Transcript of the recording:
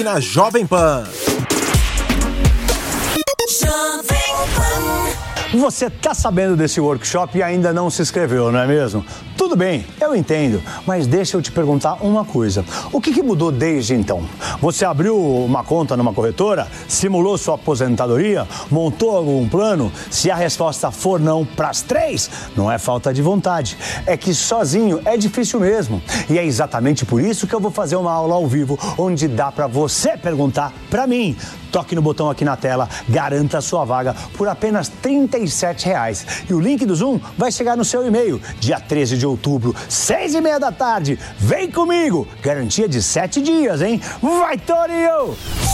Na Jovem Pan. Você tá sabendo desse workshop e ainda não se inscreveu, não é mesmo? Tudo bem, eu entendo, mas deixa eu te perguntar uma coisa. O que mudou desde então? Você abriu uma conta numa corretora? Simulou sua aposentadoria? Montou algum plano? Se a resposta for não para as 3, não é falta de vontade. É que sozinho é difícil mesmo. E é exatamente por isso que eu vou fazer uma aula ao vivo, onde dá para você perguntar para mim. Toque no botão aqui na tela, garanta a sua vaga por apenas R$ 37,00. E o link do Zoom vai chegar no seu e-mail, dia 13 de outubro, 6:30 da tarde. Vem comigo! Garantia de 7 dias, hein? Vai, Torinho!